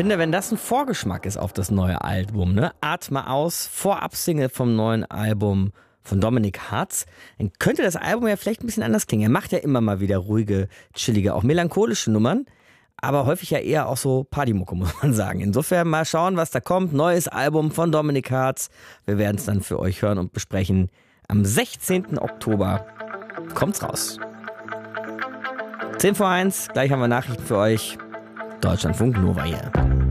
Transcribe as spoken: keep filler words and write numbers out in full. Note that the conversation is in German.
finde, wenn das ein Vorgeschmack ist auf das neue Album, ne? Atme aus, Vorab-Single vom neuen Album von Dominik Hartz, dann könnte das Album ja vielleicht ein bisschen anders klingen. Er macht ja immer mal wieder ruhige, chillige, auch melancholische Nummern, aber häufig ja eher auch so Partymucke, muss man sagen. Insofern mal schauen, was da kommt. Neues Album von Dominik Hartz. Wir werden es dann für euch hören und besprechen. Am sechzehnten Oktober kommt's raus. zehn vor eins, gleich haben wir Nachrichten für euch. Deutschlandfunk Nova hier.